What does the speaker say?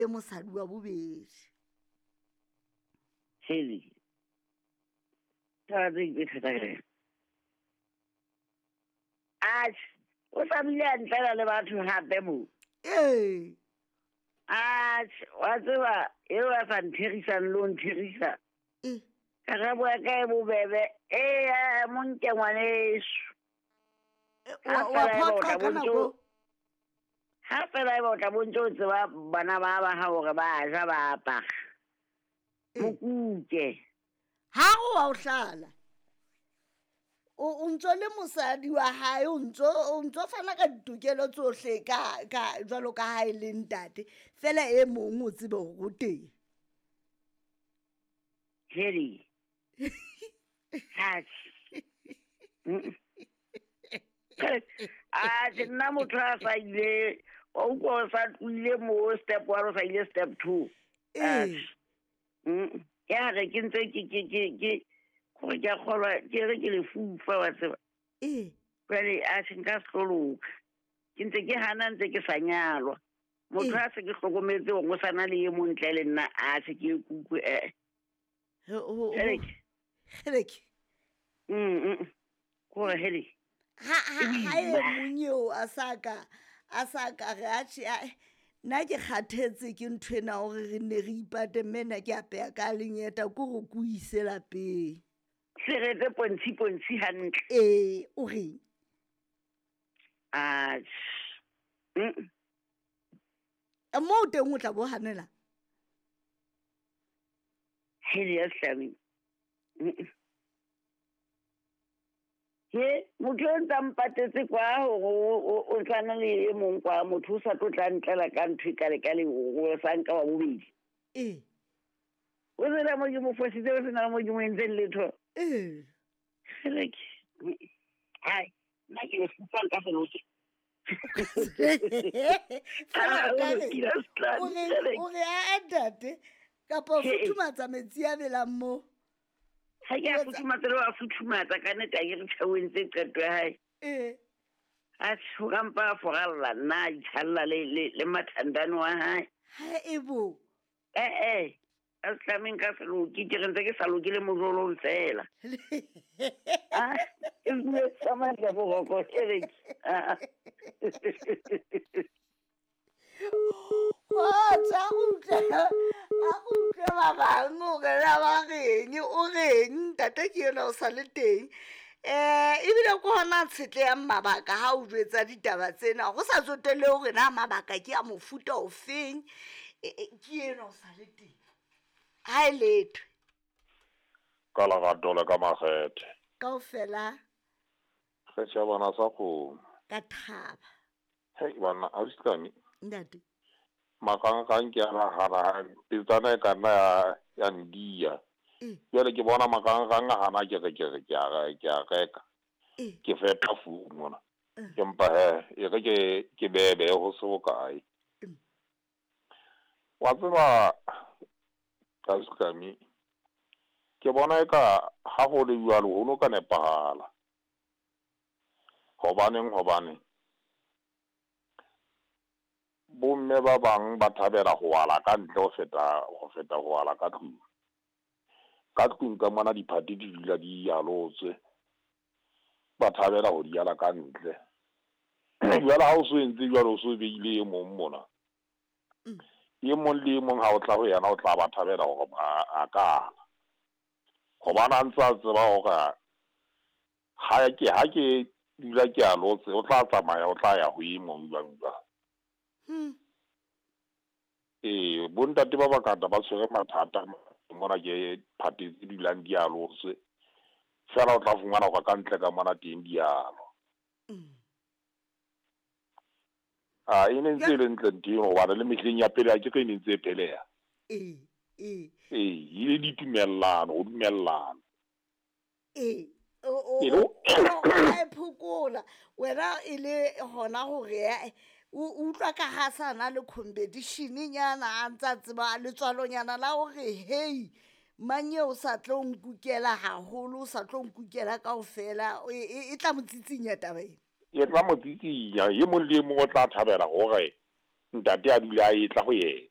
e mosadi wa bobedi. Heli tadi ke thata o tlamehile a ntlela le batho hape mo wa tseba eo a sa ntherisang lo nterisa karabo ya ka e bobebe monke ngwaneso wa phoqa ka nako ha fela e botla bontse o tseba bana ba ha hore ba ja ba apara mokuke ha o hlala o ntso le mosadi wa hae o ntso fana ka ditokelo tsohle ka jwalo ka ha e le ntate fela e mong o tsebe go teng heli nna motho a sa ile o utlwa o sa tluile mo step 1 o sa ile step 2 ya re ke ntse ke gore ke a kgolwa ke re ke le fufa wa tseba jwale a se nka sehloloka ke ntse ke hana ntse ke sa nyalwa motho a se ke hlokometse go sana le ye montle le nna a se ke kukwe Heleke gore heli ha e monyeo a saka re atši nna ke kgathetse ke nthwena gore re ne re ipate mmena ke apeya ka lenyeta ko go kuise lapeng se rete pontshi hantle o reng mo teng o tla bo hanela heli ya Slami motho o ntse mpatetse kwa o tshwana le e mong kwa motho o sa tlo tla ntlela ka ntho e kale go sa nka wa bobedi o tsela mo ke mo fositse o sena mo ke mo entseng letho hai nna ke fufa ka seloke o re a ntate kapa o futhumatsa metsi a belang mo ha ke a futhumatsa le wa futhumatsa ka neta ke re tshawentse qeto ya hae a tshukampa foralla nna itshalla le mathandano wa hae ha ebo a tlameng ka seloki ke re ntse ke sa lokile mojolong fela e bue samantla boroko eleke a utlwe ba bang o rena ba reng o reng ntate ke yona o sa le teng ebile ko gona tshetle ya mabaka ha o jwetsa ditaba tsena go sa tsotele gore na mabaka ke a mofuta o feng ke yena o sa le teng ha e letwe ka lagato le ka makgethe kaofela ge tša bona sa go ka thaba hei bana a Slami ntate makangkang ke a nagana petsana e ka nna ya ndia jale ke bona makangkang a gana ke a reka ke feta founu mona empa e re ke bebe go se bokae wa tseba ka Slami ke bona e ka ga go le jalo go no ka nepagala hobane bomme ba bang ba thabela go wala ka ntle go feta go wala ka tlung ka mona diphati di dula di alotswe ba thabela go di ala ka ntle jwale ha o so entse jwale o so beile e mong mona e mong le e mong ha o tla go yena o tla ba thabela gore a ka ala gobana ntse a tseba gore ha ke dula ke alotse o tla tsamaya o tla ya go e mong jwang bontate ba bakata ba tshwere mathata mona ke phate tse dulang di alotswe fela o tla fumana go ka ntle ka mona teng dialo e ne ntse le ntle nteng gobane le mehleng ya pele a ke ge e ne ntse e pheleya ile ditumellano go dumellano o phokola wena e le gona gore o utlwa ka ga sana le competition nyana a ntsa tseba letswalonyana la gore hei mang o sa tlo nkukela haholo o sa tlo nkukela kaofela e tla motsitsinya tabeng e tla motsitsinya ye mong le mong o tla thabela gore ntate a dula a etla go yena